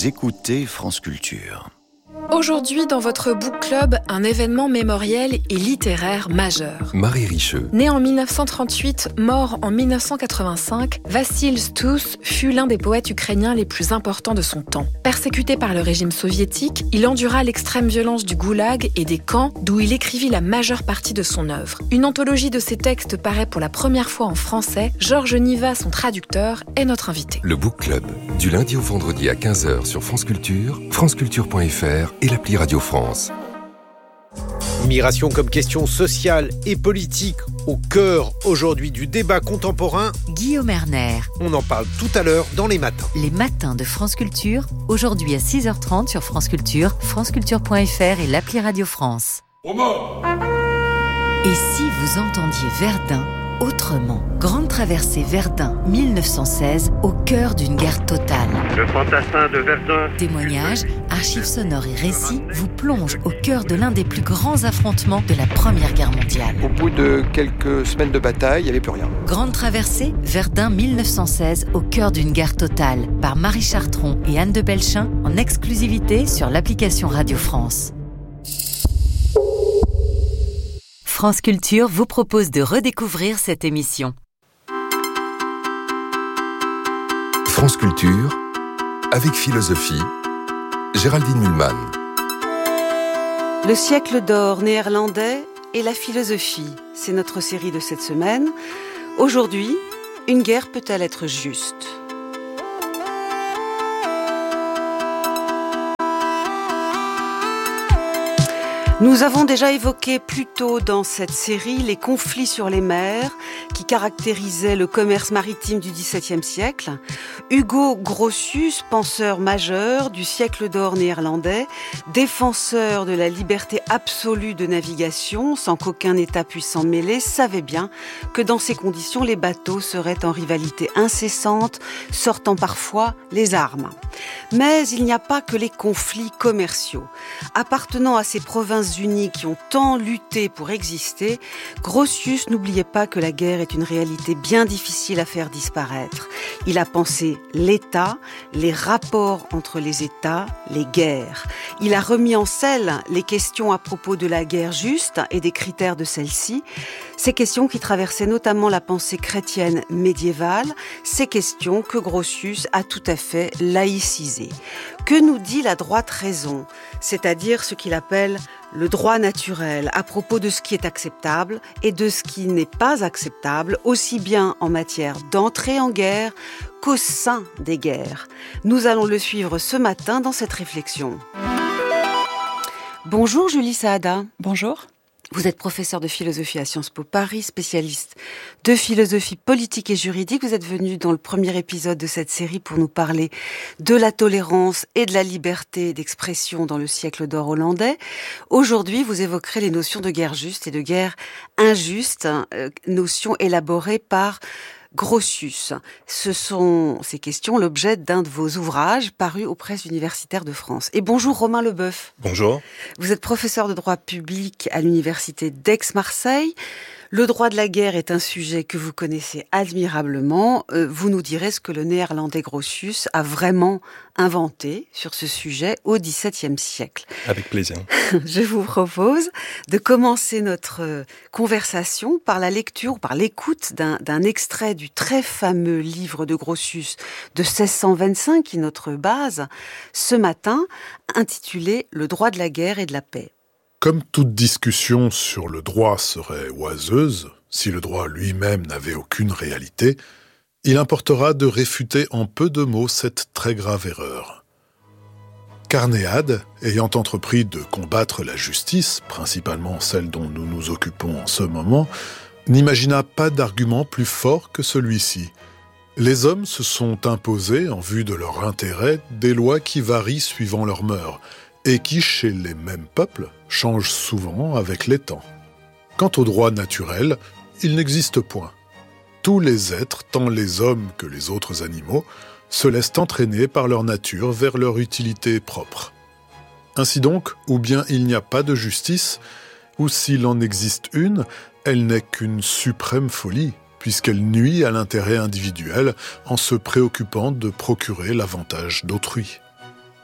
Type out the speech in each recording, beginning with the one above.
Vous écoutez France Culture. Aujourd'hui, dans votre book club, un événement mémoriel et littéraire majeur. Marie Richeux. Né en 1938, mort en 1985, Vassil Stous fut l'un des poètes ukrainiens les plus importants de son temps. Persécuté par le régime soviétique, il endura l'extrême violence du goulag et des camps d'où il écrivit la majeure partie de son œuvre. Une anthologie de ses textes paraît pour la première fois en français. Georges Niva, son traducteur, est notre invité. Le book club, du lundi au vendredi à 15h sur France Culture, franceculture.fr et l'appli Radio France. Migration comme question sociale et politique au cœur aujourd'hui du débat contemporain. Guillaume Erner. On en parle tout à l'heure dans Les Matins. Les Matins de France Culture, aujourd'hui à 6h30 sur France Culture, franceculture.fr et l'appli Radio France. Et si vous entendiez Verdun autrement? Grande traversée Verdun 1916, au cœur d'une guerre totale. Le fantassin de Verdun. Témoignages, archives sonores et récits vous plongent au cœur de l'un des plus grands affrontements de la Première Guerre mondiale. Au bout de quelques semaines de bataille, il n'y avait plus rien. Grande traversée Verdun 1916, au cœur d'une guerre totale, par Marie Chartron et Anne de Belchin, en exclusivité sur l'application Radio France. France Culture vous propose de redécouvrir cette émission. France Culture, avec philosophie, Géraldine Mühlmann. Le siècle d'or néerlandais et la philosophie, c'est notre série de cette semaine. Aujourd'hui, une guerre peut-elle être juste ? Nous avons déjà évoqué plus tôt dans cette série les conflits sur les mers qui caractérisaient le commerce maritime du XVIIe siècle. Hugo Grotius, penseur majeur du siècle d'or néerlandais, défenseur de la liberté absolue de navigation sans qu'aucun État puisse s'en mêler, savait bien que dans ces conditions, les bateaux seraient en rivalité incessante, sortant parfois les armes. Mais il n'y a pas que les conflits commerciaux. Appartenant à ces provinces unies qui ont tant lutté pour exister, Grotius n'oubliait pas que la guerre est une réalité bien difficile à faire disparaître. Il a pensé l'État, les rapports entre les États, les guerres. Il a remis en selle les questions à propos de la guerre juste et des critères de celle-ci, ces questions qui traversaient notamment la pensée chrétienne médiévale, ces questions que Grotius a tout à fait laïcisées. Que nous dit la droite raison, c'est-à-dire ce qu'il appelle le droit naturel à propos de ce qui est acceptable et de ce qui n'est pas acceptable, aussi bien en matière d'entrée en guerre qu'au sein des guerres. Nous allons le suivre ce matin dans cette réflexion. Bonjour Julie Saada. Bonjour. Vous êtes professeur de philosophie à Sciences Po Paris, spécialiste de philosophie politique et juridique. Vous êtes venu dans le premier épisode de cette série pour nous parler de la tolérance et de la liberté d'expression dans le siècle d'or hollandais. Aujourd'hui, vous évoquerez les notions de guerre juste et de guerre injuste, notions élaborées par Grotius. Ce sont ces questions l'objet d'un de vos ouvrages parus aux presses universitaires de France. Et bonjour Romain Leboeuf. Bonjour. Vous êtes professeur de droit public à l'université d'Aix-Marseille. Le droit de la guerre est un sujet que vous connaissez admirablement. Vous nous direz ce que le néerlandais Grotius a vraiment inventé sur ce sujet au XVIIe siècle. Avec plaisir. Je vous propose de commencer notre conversation par la lecture, par l'écoute d'un extrait du très fameux livre de Grotius de 1625, qui est notre base, ce matin, intitulé « Le droit de la guerre et de la paix ». Comme toute discussion sur le droit serait oiseuse, si le droit lui-même n'avait aucune réalité, il importera de réfuter en peu de mots cette très grave erreur. Carnéade, ayant entrepris de combattre la justice, principalement celle dont nous nous occupons en ce moment, n'imagina pas d'argument plus fort que celui-ci. Les hommes se sont imposés, en vue de leur intérêt, des lois qui varient suivant leurs mœurs, et qui, chez les mêmes peuples, changent souvent avec les temps. Quant au droit naturel, il n'existe point. Tous les êtres, tant les hommes que les autres animaux, se laissent entraîner par leur nature vers leur utilité propre. Ainsi donc, ou bien il n'y a pas de justice, ou s'il en existe une, elle n'est qu'une suprême folie, puisqu'elle nuit à l'intérêt individuel en se préoccupant de procurer l'avantage d'autrui.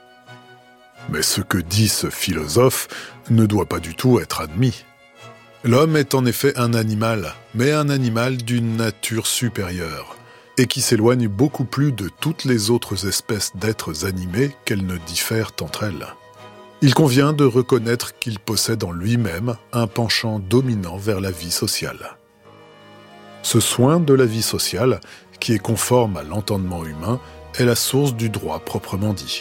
Mais ce que dit ce philosophe ne doit pas du tout être admis. L'homme est en effet un animal, mais un animal d'une nature supérieure, et qui s'éloigne beaucoup plus de toutes les autres espèces d'êtres animés qu'elles ne diffèrent entre elles. Il convient de reconnaître qu'il possède en lui-même un penchant dominant vers la vie sociale. Ce soin de la vie sociale, qui est conforme à l'entendement humain, est la source du droit proprement dit.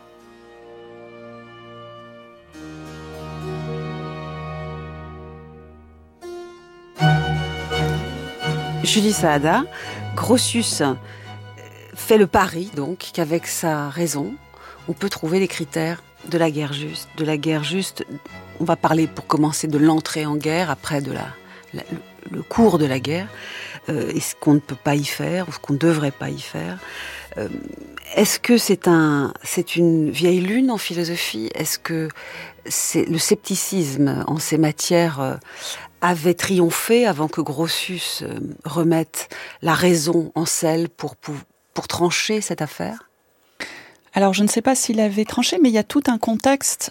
Julie Saada, Grotius fait le pari donc qu'avec sa raison, on peut trouver les critères de la guerre juste. De la guerre juste, on va parler pour commencer de l'entrée en guerre, après de le cours de la guerre, et ce qu'on ne peut pas y faire, ou ce qu'on ne devrait pas y faire. Est-ce que c'est une vieille lune en philosophie ? Est-ce que le scepticisme en ces matières avait triomphé avant que Grotius remette la raison en selle pour trancher cette affaire ? Alors, je ne sais pas s'il avait tranché, mais il y a tout un contexte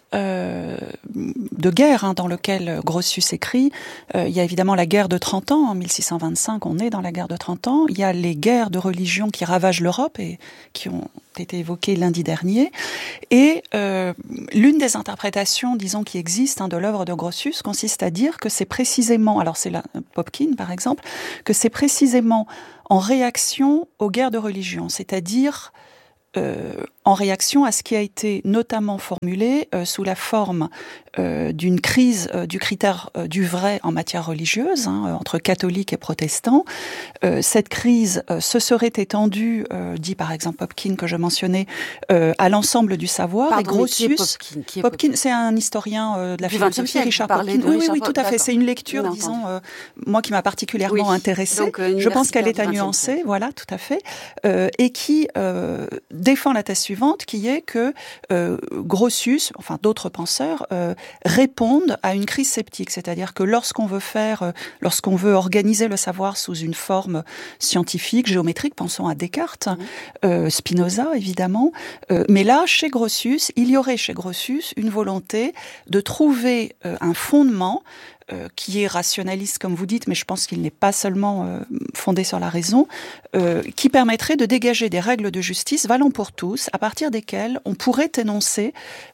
de guerre dans lequel Grotius écrit. Il y a évidemment la guerre de 30 ans, en 1625, on est dans la guerre de 30 ans. Il y a les guerres de religion qui ravagent l'Europe et qui ont été évoquées lundi dernier. Et l'une des interprétations, disons, qui existent de l'œuvre de Grotius consiste à dire que c'est précisément, alors c'est Popkin par exemple, que c'est précisément en réaction aux guerres de religion, c'est-à-dire en réaction à ce qui a été notamment formulé sous la forme d'une crise du critère du vrai en matière religieuse, entre catholiques et protestants. Cette crise se serait étendue, dit par exemple Popkin que je mentionnais, à l'ensemble du savoir. Pardon, et Grotius, qui est Popkin, c'est un historien de la philosophie, Richard Popkin. Oui, tout à fait. C'est une lecture, disons, moi qui m'a particulièrement intéressée. Donc, je pense qu'elle est à nuancer, voilà, tout à fait, et qui défend la thèse suivante, qui est que Grotius, enfin d'autres penseurs, répondent à une crise sceptique, c'est-à-dire que lorsqu'on veut organiser le savoir sous une forme scientifique, géométrique, pensons à Descartes, Spinoza évidemment, mais là, chez Grotius, il y aurait chez Grotius une volonté de trouver un fondement qui est rationaliste, comme vous dites, mais je pense qu'il n'est pas seulement fondé sur la raison, qui permettrait de dégager des règles de justice valant pour tous, à partir desquelles on pourrait énoncer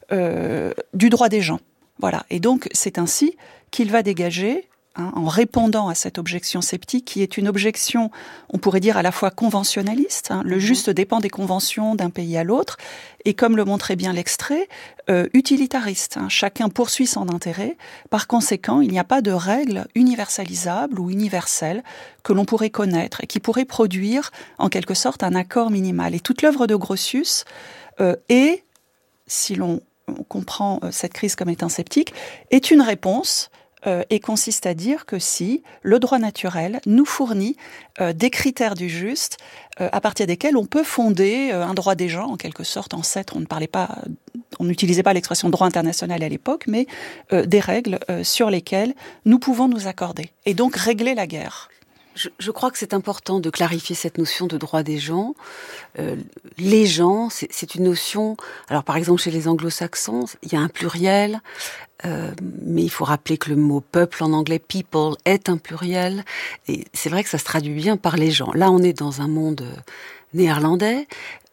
du droit des gens. Voilà. Et donc, c'est ainsi qu'il va dégager, en répondant à cette objection sceptique, qui est une objection, on pourrait dire, à la fois conventionnaliste, le juste dépend des conventions d'un pays à l'autre, et comme le montrait bien l'extrait, utilitariste. Chacun poursuit son intérêt. Par conséquent, il n'y a pas de règle universalisable ou universelle que l'on pourrait connaître et qui pourrait produire, en quelque sorte, un accord minimal. Et toute l'œuvre de Grotius est, si l'on comprend cette crise comme étant sceptique, est une réponse et consiste à dire que si le droit naturel nous fournit des critères du juste à partir desquels on peut fonder un droit des gens, en quelque sorte, ancêtre, on n'utilisait pas l'expression droit international à l'époque, mais des règles sur lesquelles nous pouvons nous accorder, et donc régler la guerre. Je crois que c'est important de clarifier cette notion de droit des gens. Les gens, c'est une notion... Alors, par exemple, chez les anglo-saxons, il y a un pluriel, mais il faut rappeler que le mot peuple en anglais, people, est un pluriel. Et c'est vrai que ça se traduit bien par les gens. Là, on est dans un monde néerlandais,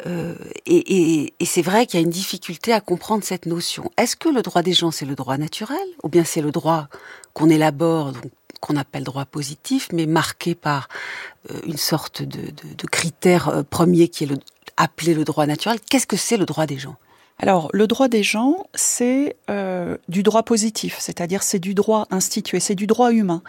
et c'est vrai qu'il y a une difficulté à comprendre cette notion. Est-ce que le droit des gens, c'est le droit naturel, ou bien c'est le droit qu'on élabore, donc qu'on appelle droit positif, mais marqué par une sorte de critère premier qui est appelé le droit naturel? Qu'est-ce que c'est le droit des gens? Alors, le droit des gens, c'est du droit positif, c'est-à-dire c'est du droit institué, c'est du droit humain.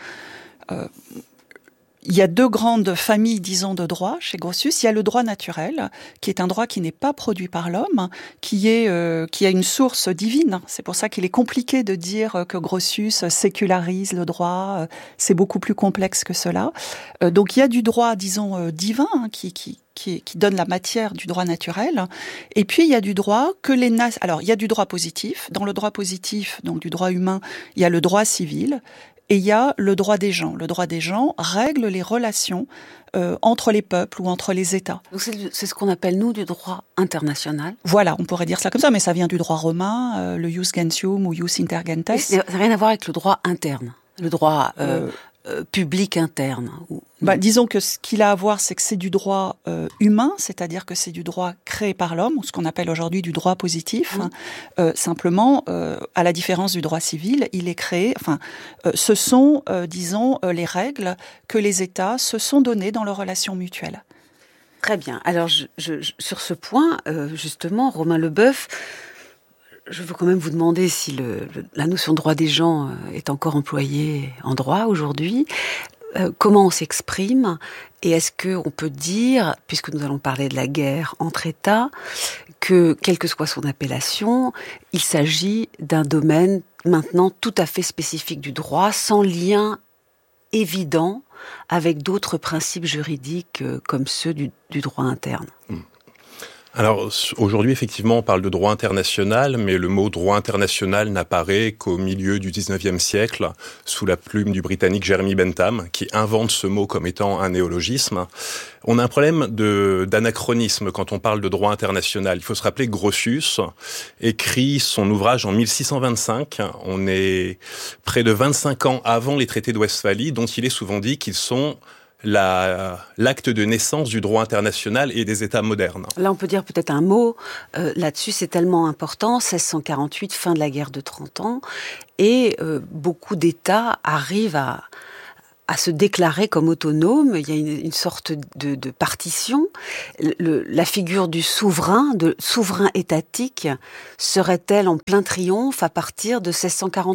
Il y a deux grandes familles, disons, de droit chez Grotius. Il y a le droit naturel, qui est un droit qui n'est pas produit par l'homme, qui a une source divine. C'est pour ça qu'il est compliqué de dire que Grotius sécularise le droit. C'est beaucoup plus complexe que cela. Donc il y a du droit, disons, divin, qui donne la matière du droit naturel. Et puis, il y a du droit alors, il y a du droit positif. Dans le droit positif, donc du droit humain, il y a le droit civil. et il y a le droit des gens. Le droit des gens règle les relations entre les peuples ou entre les États. Donc c'est ce qu'on appelle, nous, du droit international. Voilà, on pourrait dire ça comme ça, mais ça vient du droit romain, le jus gentium ou jus intergentes. Ça n'a rien à voir avec le droit interne, le droit public interne. Disons que ce qu'il a à voir, c'est que c'est du droit humain, c'est-à-dire que c'est du droit créé par l'homme, ou ce qu'on appelle aujourd'hui du droit positif. Simplement, à la différence du droit civil, il est créé, ce sont, les règles que les États se sont données dans leurs relations mutuelles. Très bien. Alors, sur ce point, justement, Romain Leboeuf, je veux quand même vous demander si la notion de droit des gens est encore employée en droit aujourd'hui. Comment on s'exprime? Et est-ce qu'on peut dire, puisque nous allons parler de la guerre entre États, que, quelle que soit son appellation, il s'agit d'un domaine maintenant tout à fait spécifique du droit, sans lien évident avec d'autres principes juridiques comme ceux du droit interne? Alors, aujourd'hui, effectivement, on parle de droit international, mais le mot droit international n'apparaît qu'au milieu du 19e siècle, sous la plume du Britannique Jeremy Bentham, qui invente ce mot comme étant un néologisme. On a un problème d'anachronisme quand on parle de droit international. Il faut se rappeler que Grotius écrit son ouvrage en 1625. On est près de 25 ans avant les traités de Westphalie, dont il est souvent dit qu'ils sont l'acte de naissance du droit international et des États modernes. Là, on peut dire peut-être un mot là-dessus, c'est tellement important, 1648, fin de la guerre de 30 ans, et beaucoup d'États arrivent à se déclarer comme autonomes. Il y a une sorte de partition. La figure du souverain étatique, serait-elle en plein triomphe à partir de 1648 ?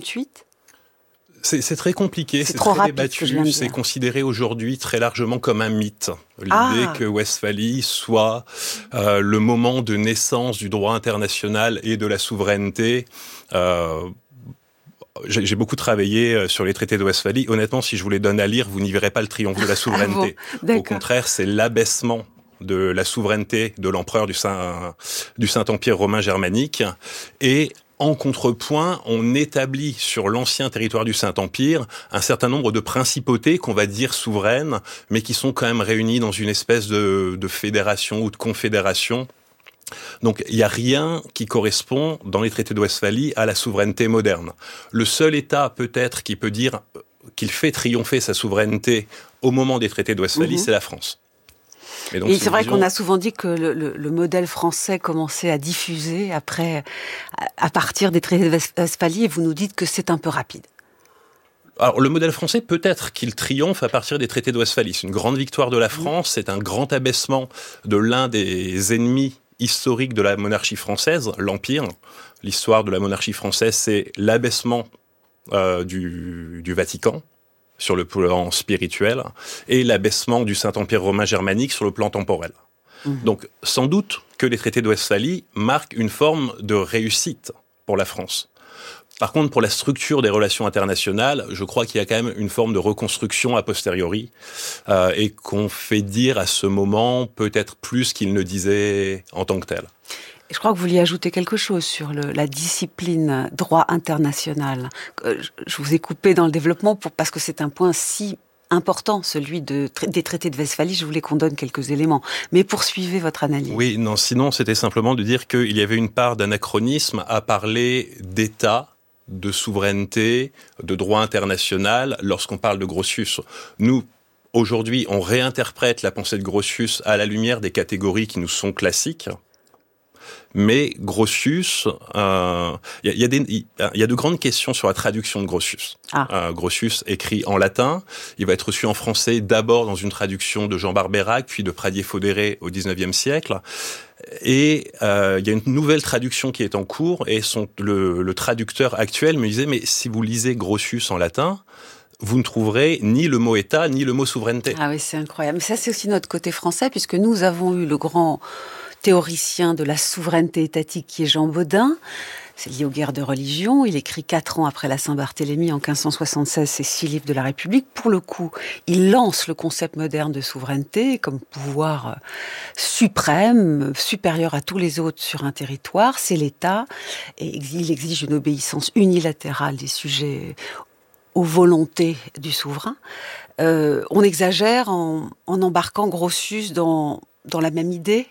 C'est très compliqué, c'est très débattu, c'est considéré aujourd'hui très largement comme un mythe. L'idée que Westphalie soit le moment de naissance du droit international et de la souveraineté. J'ai beaucoup travaillé sur les traités de Westphalie. Honnêtement, si je vous les donne à lire, vous n'y verrez pas le triomphe de la souveraineté. Au contraire, c'est l'abaissement de la souveraineté de l'empereur du Saint-Empire romain germanique. Et en contrepoint, on établit sur l'ancien territoire du Saint-Empire un certain nombre de principautés qu'on va dire souveraines, mais qui sont quand même réunies dans une espèce de fédération ou de confédération. Donc il n'y a rien qui correspond dans les traités de Westphalie à la souveraineté moderne. Le seul État peut-être qui peut dire qu'il fait triompher sa souveraineté au moment des traités de Westphalie, c'est la France. Et c'est vrai qu'on a souvent dit que le modèle français commençait à diffuser à partir des traités de Westphalie, et vous nous dites que c'est un peu rapide. Alors, le modèle français, peut-être qu'il triomphe à partir des traités de Westphalie. C'est une grande victoire de la France, c'est un grand abaissement de l'un des ennemis historiques de la monarchie française, l'Empire. L'histoire de la monarchie française, c'est l'abaissement du Vatican, sur le plan spirituel, et l'abaissement du Saint-Empire romain germanique sur le plan temporel. Donc, sans doute que les traités de Westphalie marquent une forme de réussite pour la France. Par contre, pour la structure des relations internationales, je crois qu'il y a quand même une forme de reconstruction a posteriori, et qu'on fait dire à ce moment peut-être plus qu'il ne disait en tant que tel. Je crois que vous vouliez ajouter quelque chose sur la discipline droit international. Je vous ai coupé dans le développement parce que c'est un point si important, celui des traités de Westphalie. Je voulais qu'on donne quelques éléments. Mais poursuivez votre analyse. Oui, non, sinon c'était simplement de dire qu'il y avait une part d'anachronisme à parler d'État, de souveraineté, de droit international lorsqu'on parle de Grotius. Nous, aujourd'hui, on réinterprète la pensée de Grotius à la lumière des catégories qui nous sont classiques. Mais Grotius, il y a de grandes questions sur la traduction de Grotius. Grotius écrit en latin, il va être reçu en français d'abord dans une traduction de Jean Barbeyrac, puis de Pradier-Fodéré au XIXe siècle. Et il y a une nouvelle traduction qui est en cours, et le traducteur actuel me disait, mais si vous lisez Grotius en latin, vous ne trouverez ni le mot État, ni le mot souveraineté. Ah oui, c'est incroyable. Mais ça, c'est aussi notre côté français, puisque nous avons eu le grand théoricien de la souveraineté étatique qui est Jean Bodin. C'est lié aux guerres de religion. Il écrit 4 ans après la Saint-Barthélemy, en 1576, ses 6 livres de la République. Pour le coup, il lance le concept moderne de souveraineté comme pouvoir suprême, supérieur à tous les autres sur un territoire. C'est l'État. Et il exige une obéissance unilatérale des sujets aux volontés du souverain. On exagère en embarquant Grotius dans la même idée.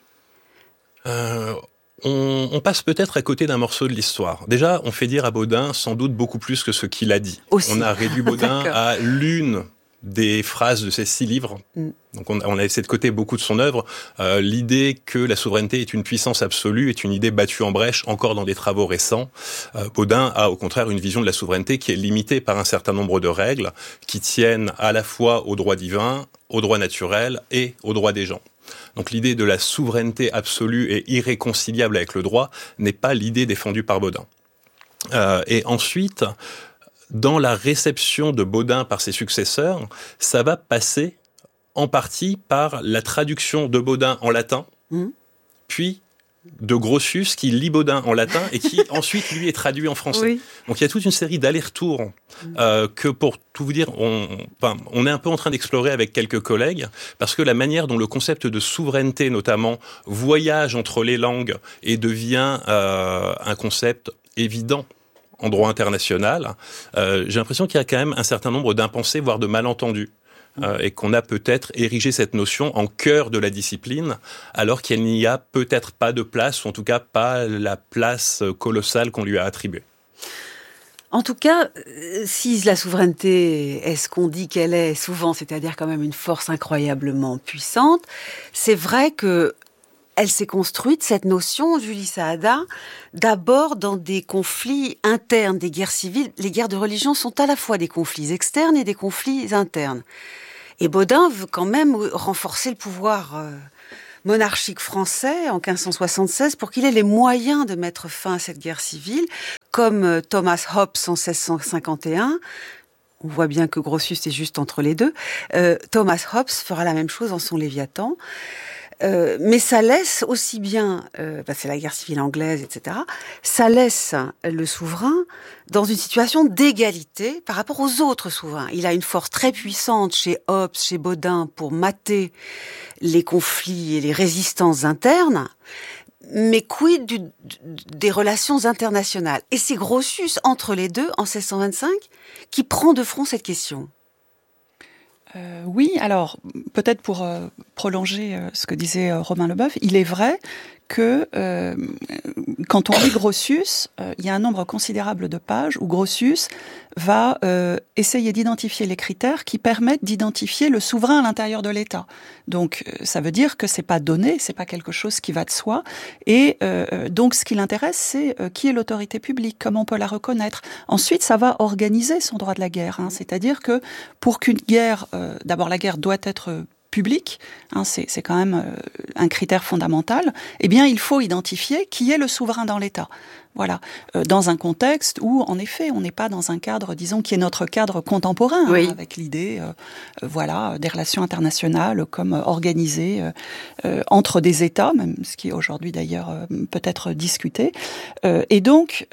On passe peut-être à côté d'un morceau de l'histoire. Déjà, on fait dire à Bodin sans doute beaucoup plus que ce qu'il a dit. Aussi. On a réduit Bodin à l'une des phrases de ses 6 livres. Donc on a laissé de côté beaucoup de son œuvre. L'idée que la souveraineté est une puissance absolue est une idée battue en brèche encore dans des travaux récents. Bodin a au contraire une vision de la souveraineté qui est limitée par un certain nombre de règles qui tiennent à la fois au droit divin, au droit naturel et au droit des gens. Donc l'idée de la souveraineté absolue et irréconciliable avec le droit n'est pas l'idée défendue par Bodin. Et ensuite, dans la réception de Bodin par ses successeurs, ça va passer en partie par la traduction de Bodin en latin, puis de Grotius qui lit Bodin en latin et qui ensuite lui est traduit en français. Oui. Donc il y a toute une série d'allers-retours que, pour tout vous dire, on est un peu en train d'explorer avec quelques collègues, parce que la manière dont le concept de souveraineté notamment voyage entre les langues et devient un concept évident en droit international, j'ai l'impression qu'il y a quand même un certain nombre d'impensés, voire de malentendus. Et qu'on a peut-être érigé cette notion en cœur de la discipline, alors qu'il n'y a peut-être pas de place, ou en tout cas pas la place colossale qu'on lui a attribuée. En tout cas, si la souveraineté est ce qu'on dit qu'elle est souvent, c'est-à-dire quand même une force incroyablement puissante, c'est vrai que elle s'est construite, cette notion, Julie Saada, d'abord dans des conflits internes, des guerres civiles. Les guerres de religion sont à la fois des conflits externes et des conflits internes. Et Bodin veut quand même renforcer le pouvoir monarchique français en 1576 pour qu'il ait les moyens de mettre fin à cette guerre civile, comme Thomas Hobbes en 1651. On voit bien que Grotius est juste entre les deux. Thomas Hobbes fera la même chose dans son Léviathan. Mais ça laisse aussi bien, c'est la guerre civile anglaise, etc., ça laisse le souverain dans une situation d'égalité par rapport aux autres souverains. Il a une force très puissante chez Hobbes, chez Bodin, pour mater les conflits et les résistances internes, mais quid des relations internationales? Et c'est Grotius, entre les deux, en 1625, qui prend de front cette question. Oui, alors peut-être pour prolonger ce que disait Romain Leboeuf, il est vrai que quand on lit Grotius, il y a un nombre considérable de pages où Grotius va essayer d'identifier les critères qui permettent d'identifier le souverain à l'intérieur de l'État. Donc ça veut dire que c'est pas donné, c'est pas quelque chose qui va de soi. Et donc ce qui l'intéresse, c'est qui est l'autorité publique, comment on peut la reconnaître. Ensuite, ça va organiser son droit de la guerre. C'est-à-dire que pour qu'une guerre, d'abord la guerre doit être public, c'est quand même un critère fondamental, eh bien il faut identifier qui est le souverain dans l'État. Voilà, dans un contexte où, en effet, on n'est pas dans un cadre, disons, qui est notre cadre contemporain, oui. Avec l'idée, des relations internationales comme organisées entre des États, même ce qui est aujourd'hui d'ailleurs peut être discuté. Et donc,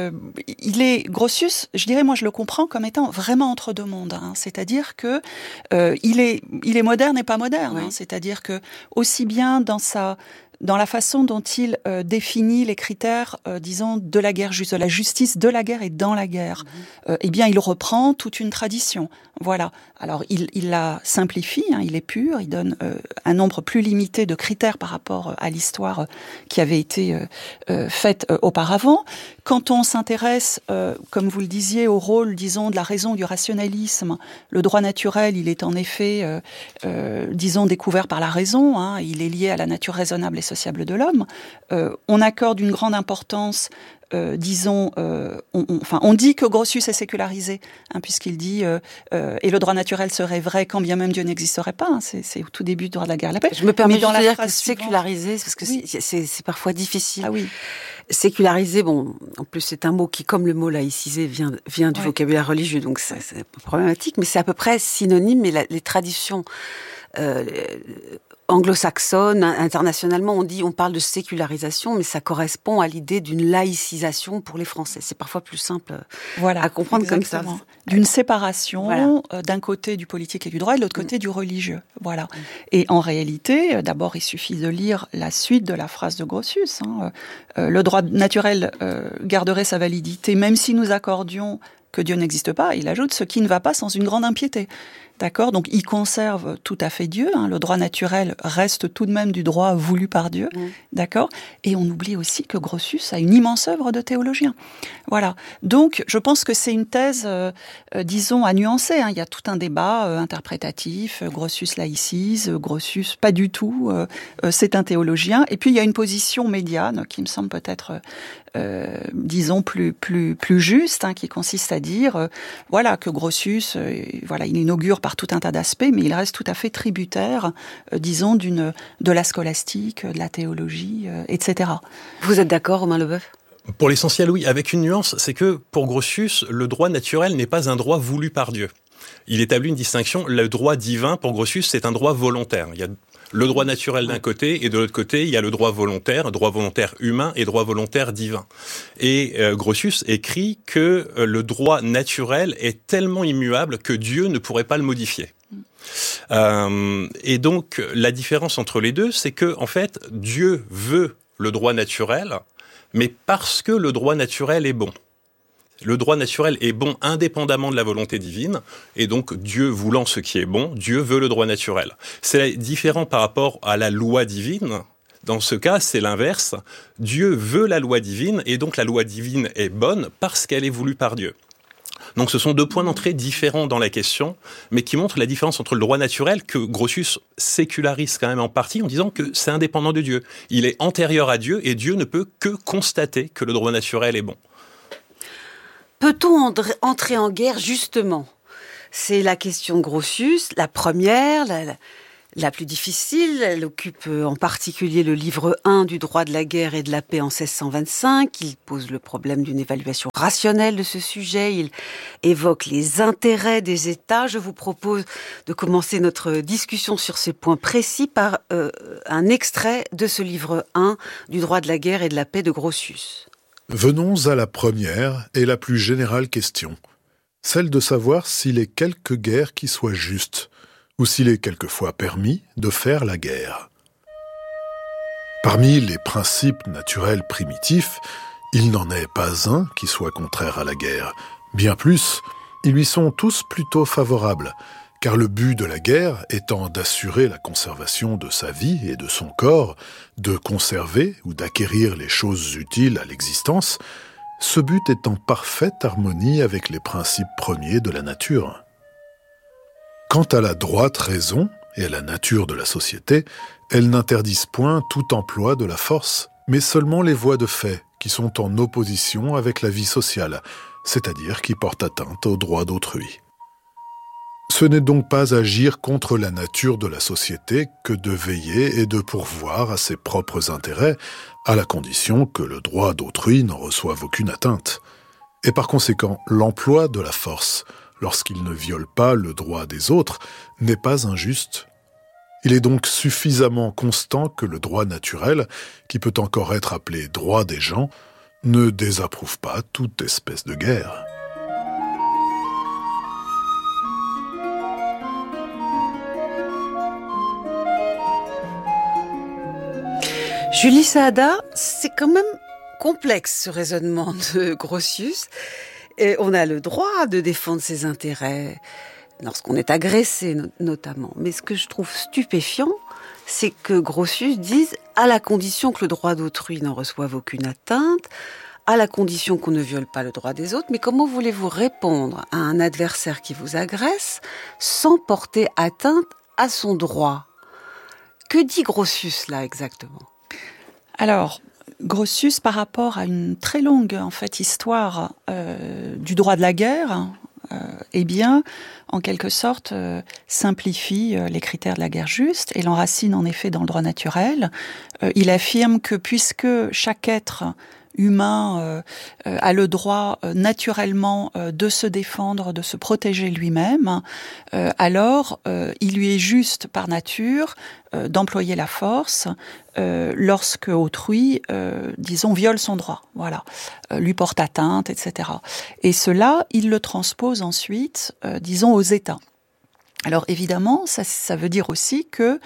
Grotius, je dirais, moi je le comprends comme étant vraiment entre deux mondes. C'est-à-dire que il est moderne et pas moderne. Oui. C'est-à-dire que aussi bien dans la façon dont il définit les critères, disons, de la guerre juste, de la justice de la guerre et dans la guerre, eh bien, il reprend toute une tradition. Voilà. Alors, il la simplifie, il est pur, il donne un nombre plus limité de critères par rapport à l'histoire qui avait été faite auparavant. Quand on s'intéresse, comme vous le disiez, au rôle, disons, de la raison, du rationalisme, le droit naturel, il est en effet, disons, découvert par la raison, il est lié à la nature raisonnable et sociable de l'homme. On accorde une grande importance, disons, on dit que Grotius est sécularisé, puisqu'il dit et le droit naturel serait vrai quand bien même Dieu n'existerait pas. C'est au tout début du droit de la guerre et la paix. Je me permets de dire que sécularisé, parce que oui. c'est parfois difficile. Ah oui. Sécularisé, bon, en plus c'est un mot qui, comme le mot laïcisé, vient du vocabulaire religieux, donc c'est problématique, mais c'est à peu près synonyme. Mais les traditions anglo-saxonne, internationalement, on parle de sécularisation, mais ça correspond à l'idée d'une laïcisation pour les Français. C'est parfois plus simple à comprendre exactement. Comme ça. D'une séparation d'un côté du politique et du droit et de l'autre côté du religieux. Voilà. Et en réalité, d'abord, il suffit de lire la suite de la phrase de Grotius. Le droit naturel garderait sa validité, même si nous accordions que Dieu n'existe pas. Il ajoute ce qui ne va pas sans une grande impiété. D'accord ? Donc, il conserve tout à fait Dieu. Le droit naturel reste tout de même du droit voulu par Dieu. D'accord ? Et on oublie aussi que Grotius a une immense œuvre de théologien. Voilà. Donc, je pense que c'est une thèse, disons, à nuancer. Il y a tout un débat interprétatif. Grotius laïcise, Grotius pas du tout. C'est un théologien. Et puis, il y a une position médiane qui me semble peut-être, disons, plus juste, qui consiste à dire, voilà, que Grotius, voilà, il inaugure par tout un tas d'aspects, mais il reste tout à fait tributaire, disons, de la scolastique, de la théologie, etc. Vous êtes d'accord, Romain Leboeuf ? Pour l'essentiel, oui, avec une nuance, c'est que pour Grotius, le droit naturel n'est pas un droit voulu par Dieu. Il établit une distinction. Le droit divin, pour Grotius, c'est un droit volontaire. Il y a le droit naturel d'un côté, et de l'autre côté, il y a le droit volontaire humain et droit volontaire divin. Et Grotius écrit que le droit naturel est tellement immuable que Dieu ne pourrait pas le modifier. Et donc, la différence entre les deux, c'est que, en fait, Dieu veut le droit naturel, mais parce que le droit naturel est bon. Le droit naturel est bon indépendamment de la volonté divine, et donc Dieu voulant ce qui est bon, Dieu veut le droit naturel. C'est différent par rapport à la loi divine. Dans ce cas, c'est l'inverse. Dieu veut la loi divine, et donc la loi divine est bonne parce qu'elle est voulue par Dieu. Donc ce sont deux points d'entrée différents dans la question, mais qui montrent la différence entre le droit naturel, que Grotius sécularise quand même en partie, en disant que c'est indépendant de Dieu. Il est antérieur à Dieu, et Dieu ne peut que constater que le droit naturel est bon. Peut-on entrer en guerre, justement ? C'est la question de Grotius, la première, la plus difficile. Elle occupe en particulier le livre 1 du droit de la guerre et de la paix en 1625. Il pose le problème d'une évaluation rationnelle de ce sujet. Il évoque les intérêts des États. Je vous propose de commencer notre discussion sur ces points précis par un extrait de ce livre 1 du droit de la guerre et de la paix de Grotius. Venons à la première et la plus générale question, celle de savoir s'il est quelque guerre qui soit juste, ou s'il est quelquefois permis de faire la guerre. Parmi les principes naturels primitifs, il n'en est pas un qui soit contraire à la guerre. Bien plus, ils lui sont tous plutôt favorables, car le but de la guerre étant d'assurer la conservation de sa vie et de son corps, de conserver ou d'acquérir les choses utiles à l'existence, ce but est en parfaite harmonie avec les principes premiers de la nature. Quant à la droite raison et à la nature de la société, elles n'interdisent point tout emploi de la force, mais seulement les voies de fait qui sont en opposition avec la vie sociale, c'est-à-dire qui portent atteinte aux droits d'autrui. Ce n'est donc pas agir contre la nature de la société que de veiller et de pourvoir à ses propres intérêts, à la condition que le droit d'autrui n'en reçoive aucune atteinte. Et par conséquent, l'emploi de la force, lorsqu'il ne viole pas le droit des autres, n'est pas injuste. Il est donc suffisamment constant que le droit naturel, qui peut encore être appelé droit des gens, ne désapprouve pas toute espèce de guerre. Julie Saada, c'est quand même complexe ce raisonnement de Grotius. Et on a le droit de défendre ses intérêts lorsqu'on est agressé notamment. Mais ce que je trouve stupéfiant, c'est que Grotius dise à la condition que le droit d'autrui n'en reçoive aucune atteinte, à la condition qu'on ne viole pas le droit des autres. Mais comment voulez-vous répondre à un adversaire qui vous agresse sans porter atteinte à son droit ? Que dit Grotius là exactement ? Alors, Grotius, par rapport à une très longue histoire du droit de la guerre, en quelque sorte, simplifie les critères de la guerre juste et l'enracine en effet dans le droit naturel. Il affirme que puisque chaque être humain a le droit naturellement de se défendre, de se protéger lui-même, alors il lui est juste par nature d'employer la force lorsque autrui, disons, viole son droit, lui porte atteinte, etc. Et cela, il le transpose ensuite, disons, aux États. Alors évidemment, ça veut dire aussi que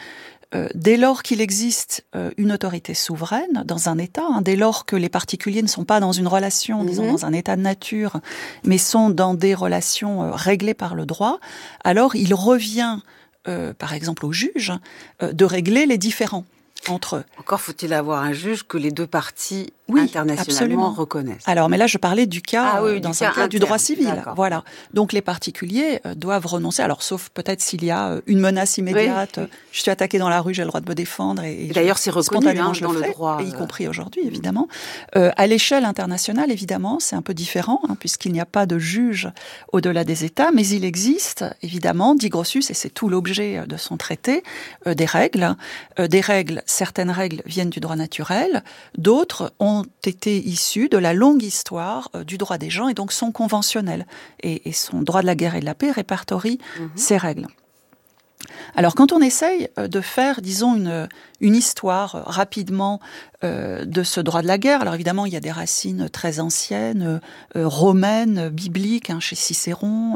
dès lors qu'il existe une autorité souveraine dans un État, dès lors que les particuliers ne sont pas dans une relation, disons dans un état de nature, mais sont dans des relations réglées par le droit, alors il revient, par exemple au juge, de régler les différends entre eux. Encore faut-il avoir un juge que les deux parties internationalement reconnaissent. Alors, mais là, je parlais du cas, dans un cas du droit civil. D'accord. Voilà. Donc, les particuliers doivent renoncer. Alors, sauf peut-être s'il y a une menace immédiate. Je suis attaqué dans la rue, j'ai le droit de me défendre. Et d'ailleurs, c'est reconnu dans le droit. Y compris aujourd'hui, évidemment. À l'échelle internationale, évidemment, c'est un peu différent, puisqu'il n'y a pas de juge au-delà des États, mais il existe, évidemment, dit Grotius, et c'est tout l'objet de son traité, des règles. Certaines règles viennent du droit naturel, d'autres ont été issues de la longue histoire du droit des gens et donc sont conventionnelles. Et son droit de la guerre et de la paix répertorie ces règles. Alors, quand on essaye de faire, disons, une histoire rapidement de ce droit de la guerre, alors évidemment, il y a des racines très anciennes, romaines, bibliques, chez Cicéron,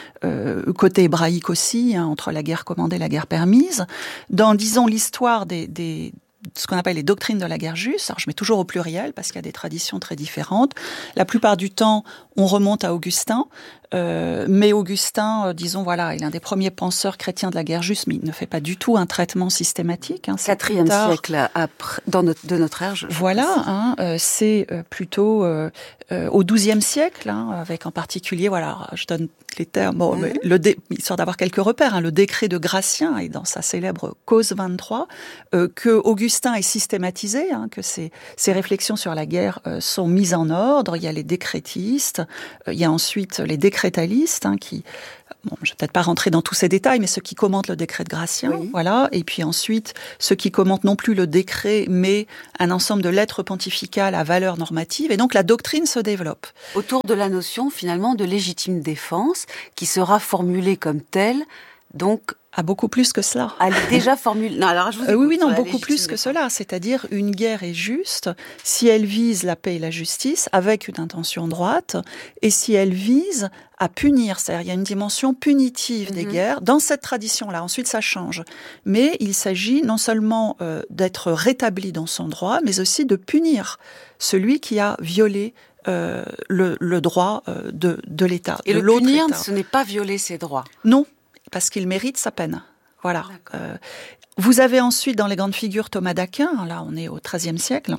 côté hébraïque aussi, entre la guerre commandée et la guerre permise. Dans, disons, l'histoire ce qu'on appelle les doctrines de la guerre juste. Alors, je mets toujours au pluriel parce qu'il y a des traditions très différentes. La plupart du temps, on remonte à Augustin, mais Augustin, disons, voilà, il est un des premiers penseurs chrétiens de la guerre juste, mais il ne fait pas du tout un traitement systématique. 4e siècle après, de notre ère. Voilà, c'est plutôt au 12e siècle, avec en particulier, voilà, je donne les termes, mais histoire d'avoir quelques repères, le décret de Gratien et dans sa célèbre Cause 23, que Augustin est systématisé, que ses réflexions sur la guerre sont mises en ordre. Il y a les décrétistes, il y a ensuite les décrétalistes, qui... Bon, je ne vais peut-être pas rentrer dans tous ces détails, mais ceux qui commentent le décret de Gratien, voilà. Et puis ensuite, ceux qui commentent non plus le décret, mais un ensemble de lettres pontificales à valeur normative. Et donc, la doctrine se développe. Autour de la notion, finalement, de légitime défense, qui sera formulée comme telle, donc... À beaucoup plus que cela. Elle est déjà formulée. Non, alors je vous écoute, non, beaucoup plus que cela. C'est-à-dire, une guerre est juste si elle vise la paix et la justice avec une intention droite, et si elle vise à punir. C'est-à-dire, il y a une dimension punitive des guerres dans cette tradition-là. Ensuite, ça change. Mais il s'agit non seulement d'être rétabli dans son droit, mais aussi de punir celui qui a violé le droit de l'État. Et le punir, ce n'est pas violer ses droits. Non. Parce qu'il mérite sa peine. Voilà. Vous avez ensuite, dans les grandes figures, Thomas d'Aquin, là on est au XIIIe siècle,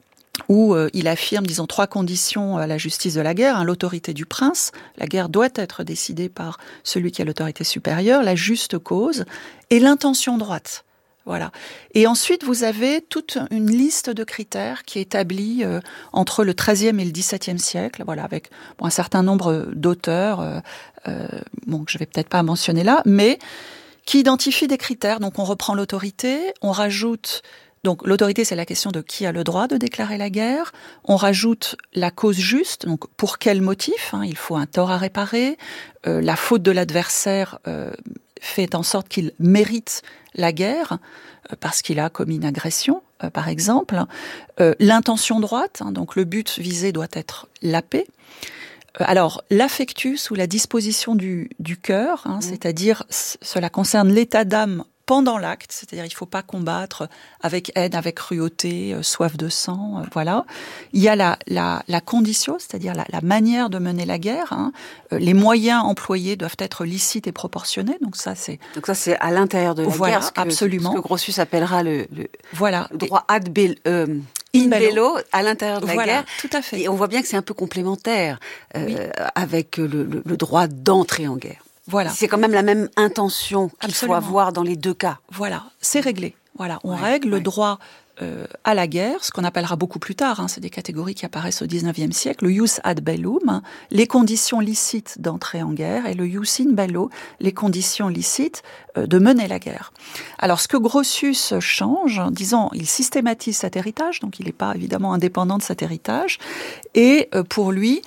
où il affirme, disons, 3 conditions à la justice de la guerre. L'autorité du prince, la guerre doit être décidée par celui qui a l'autorité supérieure, la juste cause, et l'intention droite. Voilà. Et ensuite, vous avez toute une liste de critères qui est établie entre le XIIIe et le XVIIe siècle, voilà, avec un certain nombre d'auteurs, que je vais peut-être pas mentionner là, mais qui identifient des critères. Donc, on reprend l'autorité, on rajoute... Donc, l'autorité, c'est la question de qui a le droit de déclarer la guerre. On rajoute la cause juste, donc pour quel motif, il faut un tort à réparer. La faute de l'adversaire fait en sorte qu'il mérite la guerre parce qu'il a commis une agression, par exemple. L'intention droite, donc le but visé doit être la paix. Alors, l'affectus ou la disposition du cœur, c'est-à-dire cela concerne l'état d'âme pendant l'acte, c'est-à-dire il ne faut pas combattre avec haine, avec cruauté, soif de sang, voilà. Il y a la conditio, c'est-à-dire la manière de mener la guerre. Les moyens employés doivent être licites et proportionnés. Donc ça, c'est à l'intérieur de la guerre, absolument. Ce que Grotius appellera le droit ad in bello, à l'intérieur de la guerre. Tout à fait. Et on voit bien que c'est un peu complémentaire avec le droit d'entrer en guerre. Voilà. C'est quand même la même intention qu'il faut avoir dans les deux cas. Voilà, c'est réglé. Voilà, on règle le droit à la guerre, ce qu'on appellera beaucoup plus tard, c'est des catégories qui apparaissent au XIXe siècle, le jus ad bellum, les conditions licites d'entrer en guerre, et le jus in bello, les conditions licites de mener la guerre. Alors, ce que Grotius change, disons, il systématise cet héritage, donc il n'est pas évidemment indépendant de cet héritage, et pour lui,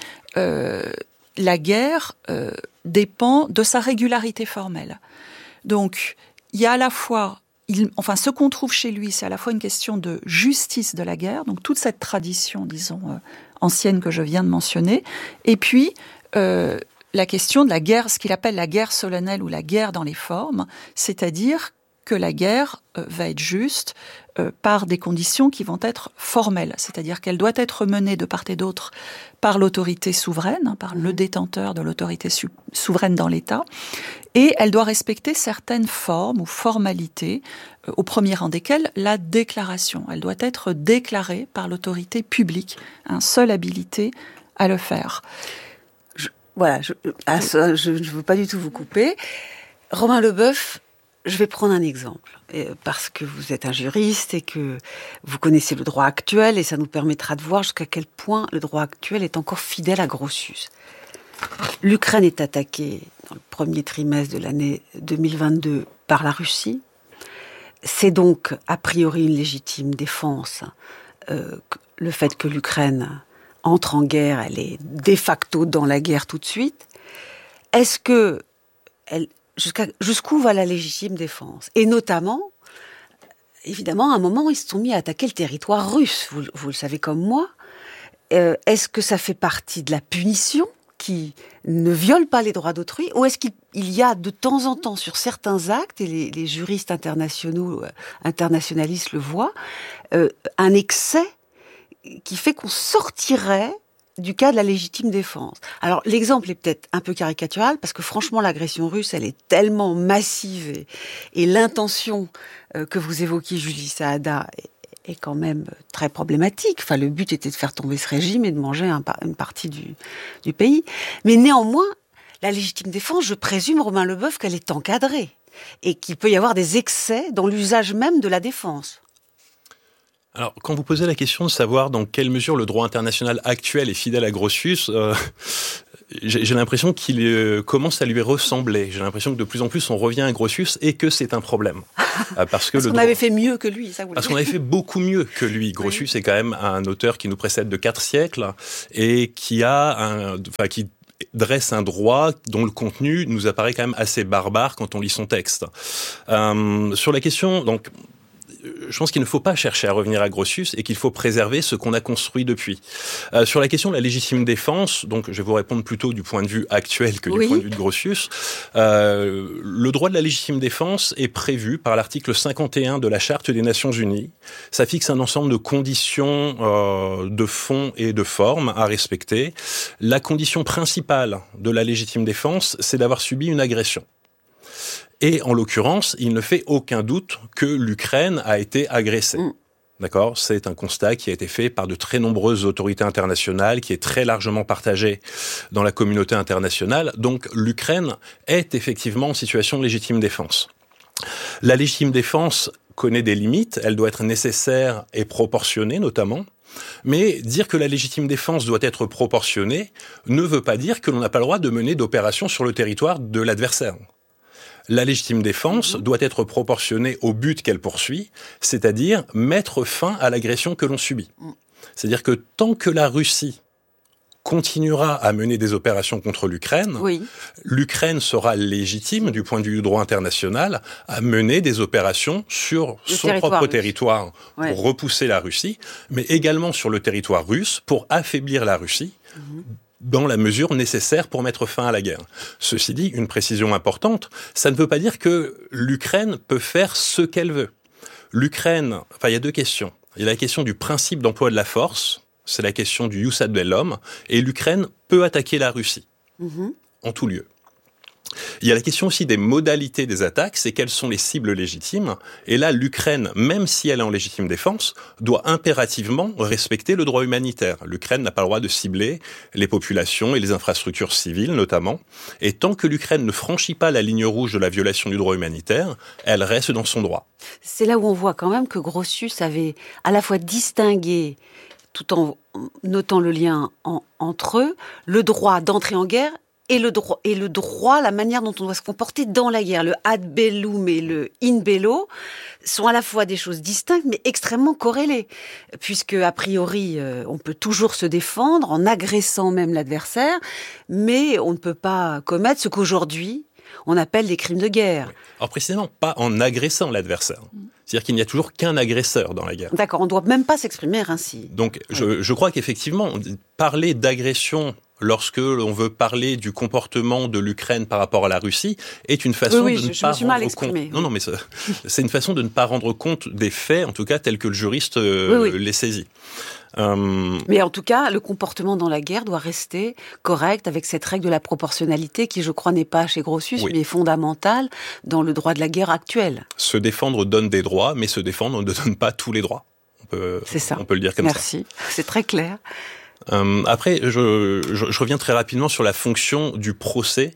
la guerre dépend de sa régularité formelle. Donc, il y a à la fois, ce qu'on trouve chez lui, c'est à la fois une question de justice de la guerre, donc toute cette tradition, disons, ancienne que je viens de mentionner, et puis la question de la guerre, ce qu'il appelle la guerre solennelle ou la guerre dans les formes, c'est-à-dire que la guerre va être juste par des conditions qui vont être formelles, c'est-à-dire qu'elle doit être menée de part et d'autre par l'autorité souveraine, par le détenteur de l'autorité souveraine dans l'État, et elle doit respecter certaines formes ou formalités, au premier rang desquelles la déclaration. Elle doit être déclarée par l'autorité publique, seule habilité à le faire. Je ne veux pas du tout vous couper. Romain Leboeuf, je vais prendre un exemple, parce que vous êtes un juriste et que vous connaissez le droit actuel, et ça nous permettra de voir jusqu'à quel point le droit actuel est encore fidèle à Grotius. L'Ukraine est attaquée dans le premier trimestre de l'année 2022 par la Russie. C'est donc a priori une légitime défense. Le fait que l'Ukraine entre en guerre, elle est de facto dans la guerre tout de suite. Est-ce que jusqu'où va la légitime défense ? Et notamment, évidemment, à un moment, ils se sont mis à attaquer le territoire russe. Vous le savez comme moi. Est-ce que ça fait partie de la punition qui ne viole pas les droits d'autrui, ou est-ce qu'il y a de temps en temps sur certains actes, et les juristes internationalistes le voient, un excès qui fait qu'on sortirait du cas de la légitime défense. Alors, l'exemple est peut-être un peu caricatural, parce que franchement, l'agression russe, elle est tellement massive, et l'intention que vous évoquiez, Julie Saada, est quand même très problématique. Enfin, le but était de faire tomber ce régime et de manger une partie du pays. Mais néanmoins, la légitime défense, je présume, Romain Leboeuf, qu'elle est encadrée, et qu'il peut y avoir des excès dans l'usage même de la défense. Alors, quand vous posez la question de savoir dans quelle mesure le droit international actuel est fidèle à Grotius, j'ai l'impression qu'il commence à lui ressembler. J'ai l'impression que de plus en plus on revient à Grotius et que c'est un problème. Parce qu'on avait fait mieux que lui, ça vous Parce qu'on avait fait beaucoup mieux que lui. Grotius est quand même un auteur qui nous précède de 4 siècles et qui dresse un droit dont le contenu nous apparaît quand même assez barbare quand on lit son texte. Sur la question, donc, je pense qu'il ne faut pas chercher à revenir à Grotius et qu'il faut préserver ce qu'on a construit depuis. Sur la question de la légitime défense, donc je vais vous répondre plutôt du point de vue actuel que du point de vue de Grotius. Le droit de la légitime défense est prévu par l'article 51 de la Charte des Nations Unies. Ça fixe un ensemble de conditions de fond et de forme à respecter. La condition principale de la légitime défense, c'est d'avoir subi une agression. Et en l'occurrence, il ne fait aucun doute que l'Ukraine a été agressée. D'accord ? C'est un constat qui a été fait par de très nombreuses autorités internationales, qui est très largement partagé dans la communauté internationale. Donc l'Ukraine est effectivement en situation de légitime défense. La légitime défense connaît des limites, elle doit être nécessaire et proportionnée notamment. Mais dire que la légitime défense doit être proportionnée ne veut pas dire que l'on n'a pas le droit de mener d'opérations sur le territoire de l'adversaire. La légitime défense doit être proportionnée au but qu'elle poursuit, c'est-à-dire mettre fin à l'agression que l'on subit. C'est-à-dire que tant que la Russie continuera à mener des opérations contre l'Ukraine, l'Ukraine sera légitime, du point de vue du droit international, à mener des opérations sur son propre territoire pour repousser la Russie, mais également sur le territoire russe pour affaiblir la Russie, dans la mesure nécessaire pour mettre fin à la guerre. Ceci dit, une précision importante, ça ne veut pas dire que l'Ukraine peut faire ce qu'elle veut. L'Ukraine, il y a 2 questions. Il y a la question du principe d'emploi de la force, c'est la question du jus ad bellum, et l'Ukraine peut attaquer la Russie, en tout lieu. Il y a la question aussi des modalités des attaques, c'est quelles sont les cibles légitimes. Et là, l'Ukraine, même si elle est en légitime défense, doit impérativement respecter le droit humanitaire. L'Ukraine n'a pas le droit de cibler les populations et les infrastructures civiles, notamment. Et tant que l'Ukraine ne franchit pas la ligne rouge de la violation du droit humanitaire, elle reste dans son droit. C'est là où on voit quand même que Grotius avait à la fois distingué, tout en notant le lien entre eux, le droit d'entrer en guerre et le droit, la manière dont on doit se comporter dans la guerre. Le ad bellum et le in bello sont à la fois des choses distinctes, mais extrêmement corrélées. Puisque, a priori, on peut toujours se défendre en agressant même l'adversaire, mais on ne peut pas commettre ce qu'aujourd'hui, on appelle des crimes de guerre. Alors précisément, pas en agressant l'adversaire. C'est-à-dire qu'il n'y a toujours qu'un agresseur dans la guerre. D'accord, on ne doit même pas s'exprimer ainsi. Donc, je crois qu'effectivement, parler d'agression lorsque l'on veut parler du comportement de l'Ukraine par rapport à la Russie, est une façon de ne pas rendre compte. Non, mais c'est une façon de ne pas rendre compte des faits, en tout cas tels que le juriste les saisit. Mais en tout cas, le comportement dans la guerre doit rester correct avec cette règle de la proportionnalité qui, je crois, n'est pas chez Grotius, mais est fondamentale dans le droit de la guerre actuel. Se défendre donne des droits, mais se défendre ne donne pas tous les droits. C'est ça. On peut le dire comme ça. Merci, c'est très clair. Après, je reviens très rapidement sur la fonction du procès.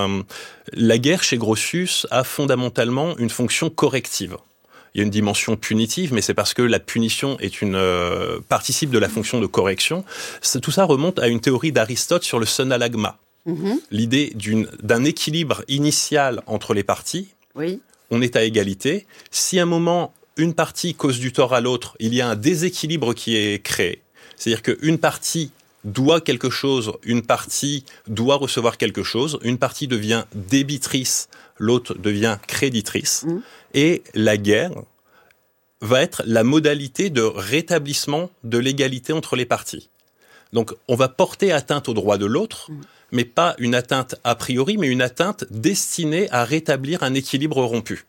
La guerre chez Grotius a fondamentalement une fonction corrective. Il y a une dimension punitive, mais c'est parce que la punition est participe de la fonction de correction. Tout ça remonte à une théorie d'Aristote sur le synallagma. L'idée d'un équilibre initial entre les parties. Oui. On est à égalité. Si à un moment, une partie cause du tort à l'autre, il y a un déséquilibre qui est créé. C'est-à-dire qu'une partie doit quelque chose, une partie doit recevoir quelque chose, une partie devient débitrice, l'autre devient créditrice. Et la guerre va être la modalité de rétablissement de l'égalité entre les parties. Donc, on va porter atteinte aux droits de l'autre, mais pas une atteinte a priori, mais une atteinte destinée à rétablir un équilibre rompu.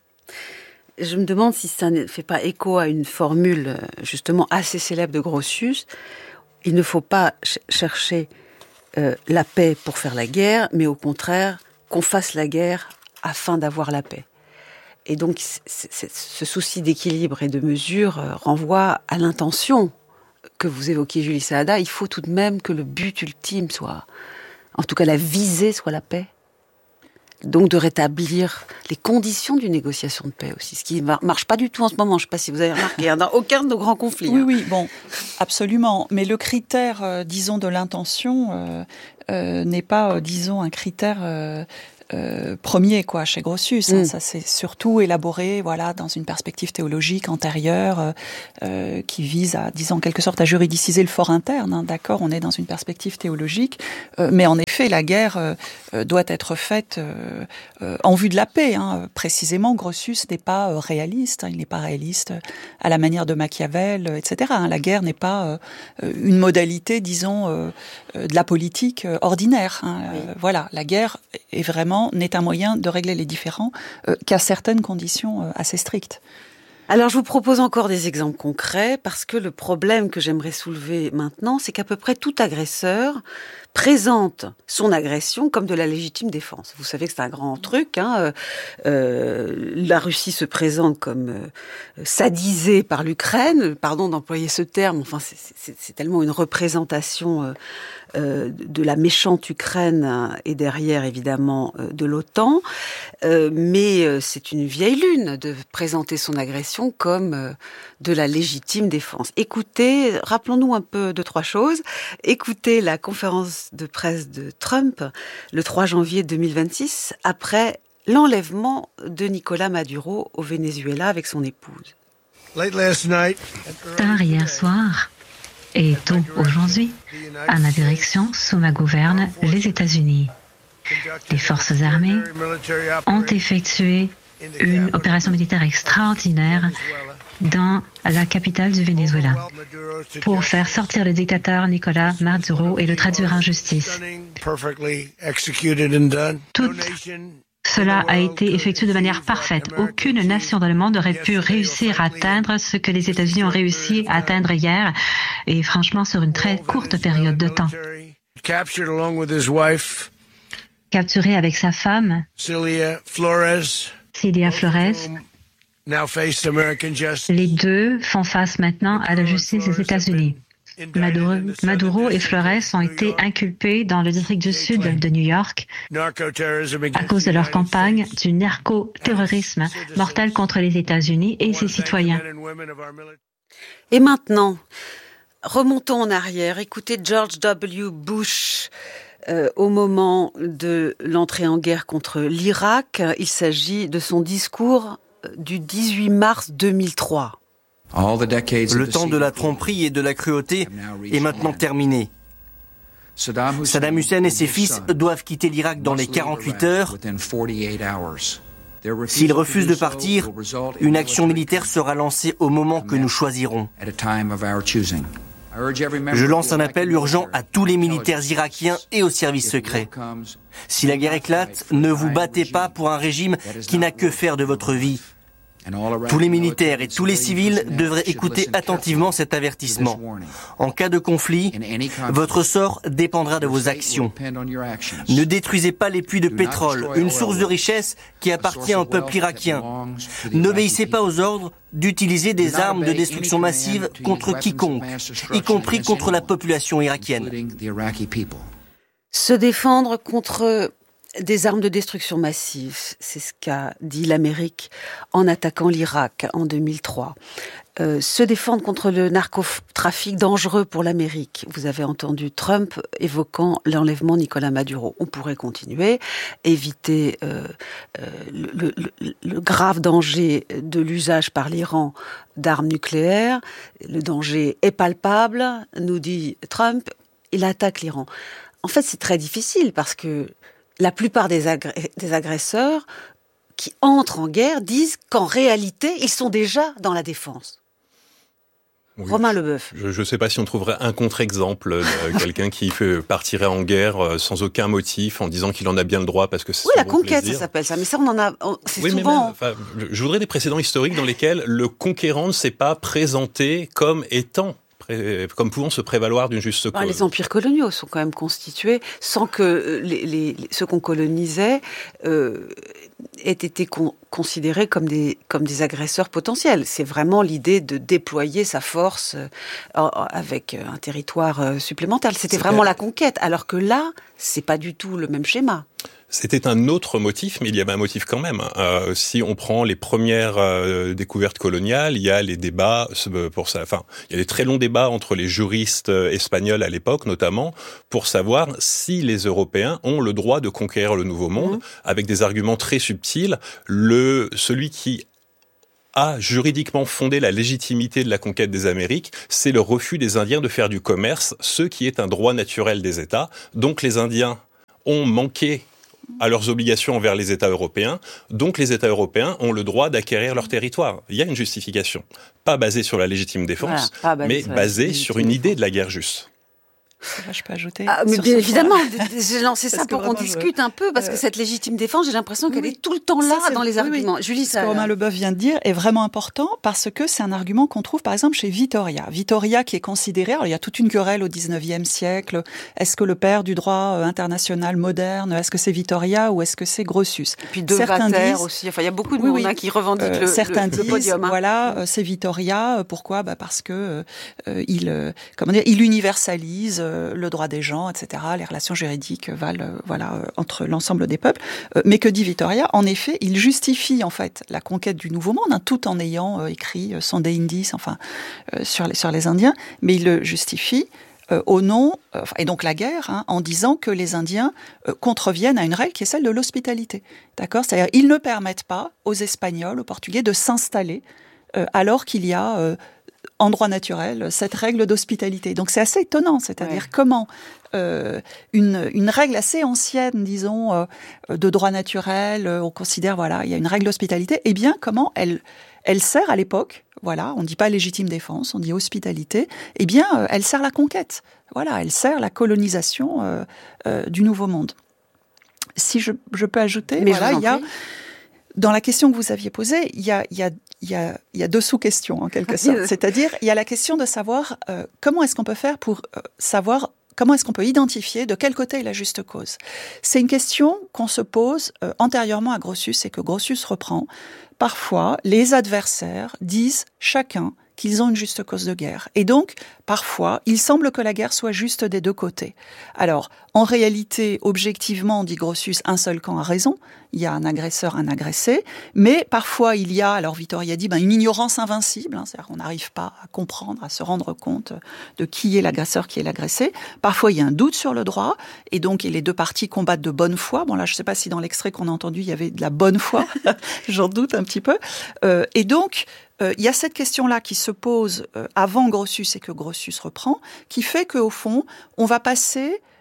Je me demande si ça ne fait pas écho à une formule justement assez célèbre de Grotius. Il ne faut pas chercher la paix pour faire la guerre, mais au contraire, qu'on fasse la guerre afin d'avoir la paix. Et donc, ce souci d'équilibre et de mesure renvoie à l'intention que vous évoquiez, Julie Saada. Il faut tout de même que le but ultime soit, en tout cas la visée soit la paix. Donc de rétablir les conditions d'une négociation de paix aussi, ce qui ne marche pas du tout en ce moment. Je ne sais pas si vous avez remarqué, dans aucun de nos grands conflits. Oui, bon, absolument. Mais le critère, disons, de l'intention n'est pas, disons, un critère premier, quoi, chez Grotius. Ça, c'est surtout élaboré, voilà, dans une perspective théologique antérieure qui vise à, disons, en quelque sorte, à juridiciser le fort interne. D'accord, on est dans une perspective théologique, mais en effet, la guerre doit être faite en vue de la paix. Précisément, Grotius n'est pas réaliste. Il n'est pas réaliste à la manière de Machiavel, etc. La guerre n'est pas une modalité, disons, de la politique ordinaire. Voilà, la guerre est vraiment n'est un moyen de régler les différends qu'à certaines conditions assez strictes. Alors, je vous propose encore des exemples concrets, parce que le problème que j'aimerais soulever maintenant, c'est qu'à peu près tout agresseur présente son agression comme de la légitime défense. Vous savez que c'est un grand truc. La Russie se présente comme sadisée par l'Ukraine. Pardon d'employer ce terme. Enfin, c'est tellement une représentation de la méchante Ukraine et derrière, évidemment, de l'OTAN. Mais c'est une vieille lune de présenter son agression comme de la légitime défense. Écoutez, rappelons-nous un peu de trois choses. Écoutez la conférence de presse de Trump le 3 janvier 2026, après l'enlèvement de Nicolás Maduro au Venezuela avec son épouse. Tard hier soir et tôt aujourd'hui, à ma direction, sous ma gouverne, les États-Unis. Les forces armées ont effectué une opération militaire extraordinaire dans la capitale du Venezuela pour faire sortir le dictateur Nicolás Maduro et le traduire en justice. Tout cela a été effectué de manière parfaite. Aucune nation dans le monde n'aurait pu réussir à atteindre ce que les États-Unis ont réussi à atteindre hier, et franchement sur une très courte période de temps. Capturé avec sa femme, Cilia Flores, les deux font face maintenant à la justice des États-Unis. Maduro et Flores ont été inculpés dans le district du sud de New York à cause de leur campagne du narco-terrorisme mortel contre les États-Unis et ses citoyens. Et maintenant, remontons en arrière. Écoutez George W. Bush au moment de l'entrée en guerre contre l'Irak. Il s'agit de son discours du 18 mars 2003. Le temps de la tromperie et de la cruauté est maintenant terminé. Saddam Hussein et ses fils doivent quitter l'Irak dans les 48 heures. S'ils refusent de partir, une action militaire sera lancée au moment que nous choisirons. Je lance un appel urgent à tous les militaires irakiens et aux services secrets. Si la guerre éclate, ne vous battez pas pour un régime qui n'a que faire de votre vie. Tous les militaires et tous les civils devraient écouter attentivement cet avertissement. En cas de conflit, votre sort dépendra de vos actions. Ne détruisez pas les puits de pétrole, une source de richesse qui appartient au peuple irakien. N'obéissez pas aux ordres d'utiliser des armes de destruction massive contre quiconque, y compris contre la population irakienne. Se défendre contre des armes de destruction massive, c'est ce qu'a dit l'Amérique en attaquant l'Irak en 2003. Se défendre contre le narcotrafic dangereux pour l'Amérique. Vous avez entendu Trump évoquant l'enlèvement de Nicolás Maduro. On pourrait continuer, éviter le grave danger de l'usage par l'Iran d'armes nucléaires. Le danger est palpable, nous dit Trump. Il attaque l'Iran. En fait, c'est très difficile parce que la plupart des agresseurs qui entrent en guerre disent qu'en réalité, ils sont déjà dans la défense. Oui, Romain Leboeuf. Je ne sais pas si on trouverait un contre-exemple de quelqu'un qui partirait en guerre sans aucun motif, en disant qu'il en a bien le droit parce que c'est son la bon conquête, plaisir. Ça s'appelle ça. Mais ça, on en a. C'est oui, souvent. Je voudrais des précédents historiques dans lesquels le conquérant ne s'est pas présenté comme comme pouvant se prévaloir d'une juste cause. Les empires coloniaux sont quand même constitués sans que ceux qu'on colonisait aient été considérés comme des agresseurs potentiels. C'est vraiment l'idée de déployer sa force avec un territoire supplémentaire. C'était vraiment la conquête, alors que là, c'est pas du tout le même schéma. C'était un autre motif, mais il y avait un motif quand même. Si on prend les premières découvertes coloniales, il y a les débats pour ça. Enfin, il y a des très longs débats entre les juristes espagnols à l'époque, notamment, pour savoir si les Européens ont le droit de conquérir le Nouveau Monde, avec des arguments très subtils. Celui qui a juridiquement fondé la légitimité de la conquête des Amériques, c'est le refus des Indiens de faire du commerce, ce qui est un droit naturel des États. Donc les Indiens ont manqué à leurs obligations envers les États européens, donc les États européens ont le droit d'acquérir leur territoire. Il y a une justification, pas basée sur la légitime défense, mais basée sur une idée de la guerre juste. Là, je peux ajouter. Mais bien évidemment, j'ai lancé ça pour qu'on discute un peu, parce que cette légitime défense, j'ai l'impression qu'elle est tout le temps là dans les arguments. Oui. Julie, ce que Romain Leboeuf vient de dire est vraiment important, parce que c'est un argument qu'on trouve par exemple chez Vittoria. Vittoria qui est considéré, alors il y a toute une querelle au 19e siècle, est-ce que le père du droit international moderne, est-ce que c'est Vittoria ou est-ce que c'est Grotius? Et puis certains disent aussi, enfin il y a beaucoup de monde qui revendiquent le podium. Voilà, c'est Vittoria, pourquoi? Parce que il universalise le droit des gens, etc. Les relations juridiques valent entre l'ensemble des peuples. Mais que dit Vittoria? En effet, il justifie en fait la conquête du Nouveau Monde, tout en ayant écrit Sunday Indies, sur les Indiens, mais il le justifie au nom, et donc la guerre, en disant que les Indiens contreviennent à une règle qui est celle de l'hospitalité. D'accord? C'est-à-dire, ils ne permettent pas aux Espagnols, aux Portugais de s'installer alors qu'il y a en droit naturel cette règle d'hospitalité. Donc c'est assez étonnant, c'est-à-dire comment une règle assez ancienne, disons, de droit naturel, on considère, il y a une règle d'hospitalité, et bien comment elle sert à l'époque, on ne dit pas légitime défense, on dit hospitalité, et bien elle sert la conquête, elle sert la colonisation du Nouveau Monde. Si je peux ajouter, il y a... Dans la question que vous aviez posée, il y a deux sous-questions en quelque sorte. C'est-à-dire, il y a la question de savoir comment est-ce qu'on peut faire pour savoir comment est-ce qu'on peut identifier de quel côté est la juste cause. C'est une question qu'on se pose antérieurement à Grotius et que Grotius reprend. Parfois, les adversaires disent chacun qu'ils ont une juste cause de guerre. Et donc, parfois, il semble que la guerre soit juste des deux côtés. Alors, en réalité, objectivement, dit Grotius, un seul camp a raison. Il y a un agresseur, un agressé. Mais parfois, il y a, alors Vittoria dit, une ignorance invincible. C'est-à-dire qu'on n'arrive pas à comprendre, à se rendre compte de qui est l'agresseur, qui est l'agressé. Parfois, il y a un doute sur le droit. Et donc, les deux parties combattent de bonne foi. Bon, là, je ne sais pas si dans l'extrait qu'on a entendu, il y avait de la bonne foi. J'en doute un petit peu. Et donc, il y a cette question-là qui se pose avant Grotius et que Grotius reprend, qui fait qu'au fond, on va passer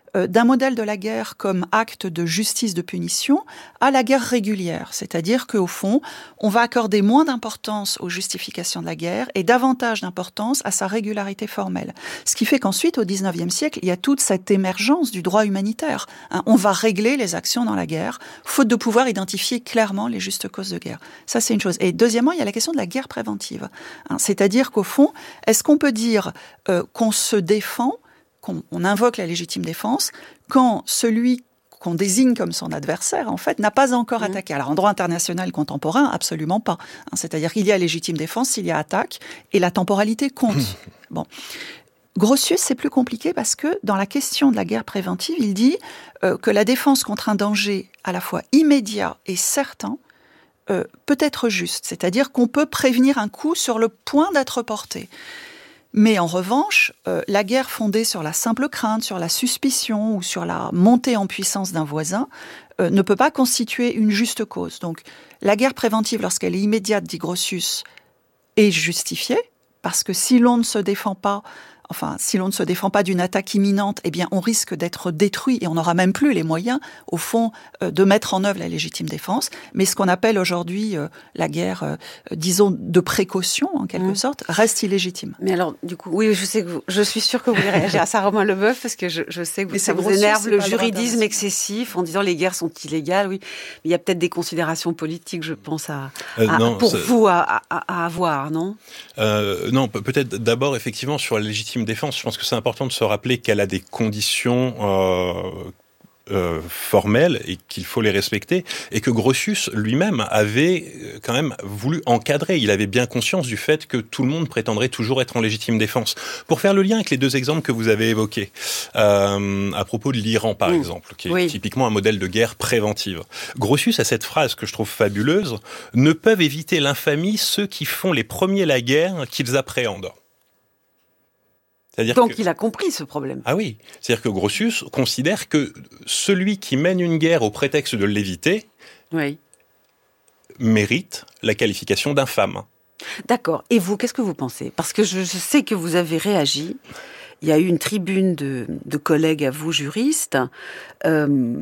d'un modèle de la guerre comme acte de justice de punition à la guerre régulière. C'est-à-dire qu'au fond, on va accorder moins d'importance aux justifications de la guerre et davantage d'importance à sa régularité formelle. Ce qui fait qu'ensuite, au XIXe siècle, il y a toute cette émergence du droit humanitaire. On va régler les actions dans la guerre, faute de pouvoir identifier clairement les justes causes de guerre. Ça, c'est une chose. Et deuxièmement, il y a la question de la guerre préventive. C'est-à-dire qu'au fond, est-ce qu'on peut dire qu'on se défend, qu'on invoque la légitime défense, quand celui qu'on désigne comme son adversaire, en fait, n'a pas encore attaqué. Alors, en droit international contemporain, absolument pas. C'est-à-dire qu'il y a légitime défense s'il y a attaque, et la temporalité compte. Bon. Grotius, c'est plus compliqué parce que dans la question de la guerre préventive, il dit que la défense contre un danger à la fois immédiat et certain peut être juste. C'est-à-dire qu'on peut prévenir un coup sur le point d'être porté. Mais en revanche, la guerre fondée sur la simple crainte, sur la suspicion ou sur la montée en puissance d'un voisin ne peut pas constituer une juste cause. Donc la guerre préventive, lorsqu'elle est immédiate, dit Grotius, est justifiée, parce que si l'on ne se défend pas d'une attaque imminente, eh bien, on risque d'être détruit et on n'aura même plus les moyens, au fond, de mettre en œuvre la légitime défense. Mais ce qu'on appelle aujourd'hui la guerre, disons, de précaution, en quelque sorte, reste illégitime. Mais alors, du coup, oui, je suis sûre que vous voulez réagir à ça, Romain Leboeuf, parce que je sais que ça vous énerve le juridisme excessif en disant les guerres sont illégales, oui. Mais il y a peut-être des considérations politiques, je pense, à avoir, non ? Non, peut-être d'abord, effectivement, sur la légitime défense, je pense que c'est important de se rappeler qu'elle a des conditions formelles et qu'il faut les respecter, et que Grotius lui-même avait quand même voulu encadrer. Il avait bien conscience du fait que tout le monde prétendrait toujours être en légitime défense. Pour faire le lien avec les deux exemples que vous avez évoqués, à propos de l'Iran par exemple, qui est typiquement un modèle de guerre préventive, Grotius a cette phrase que je trouve fabuleuse: « Ne peuvent éviter l'infamie ceux qui font les premiers la guerre qu'ils appréhendent ». Donc il a compris ce problème. Ah oui, c'est-à-dire que Grotius considère que celui qui mène une guerre au prétexte de l'éviter mérite la qualification d'infâme. D'accord. Et vous, qu'est-ce que vous pensez ? Parce que je sais que vous avez réagi. Il y a eu une tribune de collègues à vous, juristes,